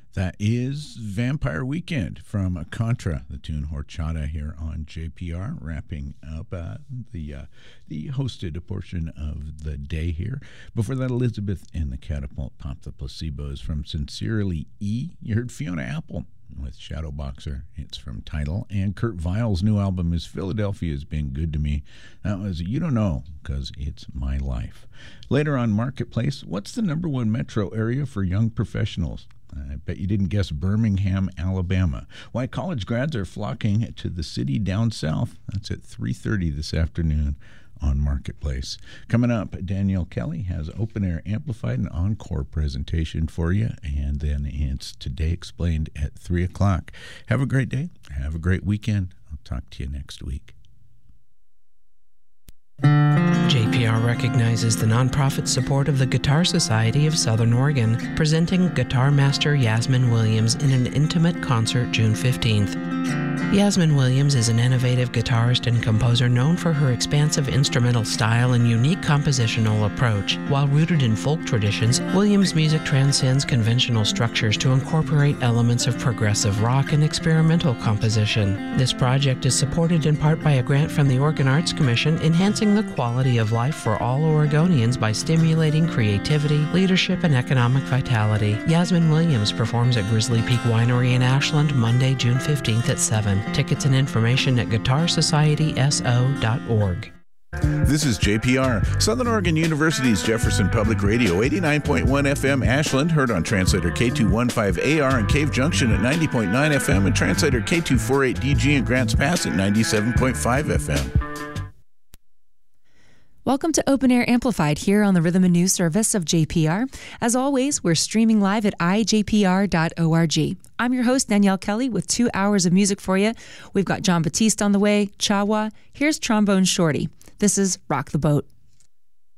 That is Vampire Weekend from Contra, the tune Horchata here on JPR, wrapping up the hosted portion of the day here. Before that, Elizabeth and the Catapult, Pop the Placebos from Sincerely E. You heard Fiona Apple with Shadow Boxer. It's from Tidal. And Kurt Vile's new album is Philadelphia's Been Good to Me. That was You Don't Know, because it's my life. Later on Marketplace, what's the number one metro area for young professionals? I bet you didn't guess Birmingham, Alabama. Why college grads are flocking to the city down south. That's at 3:30 this afternoon on Marketplace. Coming up, Danielle Kelly has Open Air Amplified, an encore presentation for you, and then it's Today Explained at 3 o'clock. Have a great day. Have a great weekend. I'll talk to you next week. JPR recognizes the nonprofit support of the Guitar Society of Southern Oregon, presenting guitar master Yasmin Williams in an intimate concert June 15th. Yasmin Williams is an innovative guitarist and composer known for her expansive instrumental style and unique compositional approach. While rooted in folk traditions, Williams' music transcends conventional structures to incorporate elements of progressive rock and experimental composition. This project is supported in part by a grant from the Oregon Arts Commission, enhancing the quality of life for all Oregonians by stimulating creativity, leadership, and economic vitality. Yasmin Williams performs at Grizzly Peak Winery in Ashland Monday, June 15th at 7. Tickets and information at guitarsocietyso.org. This is JPR, Southern Oregon University's Jefferson Public Radio, 89.1 FM Ashland, heard on translator K215AR in Cave Junction at 90.9 FM and translator K248DG in Grants Pass at 97.5 FM. Welcome to Open Air Amplified here on the Rhythm and News service of JPR. As always, we're streaming live at ijpr.org. I'm your host, Danielle Kelly, with 2 hours of music for you. We've got John Batiste on the way, Chawa. Here's Trombone Shorty. This is Rock the Boat.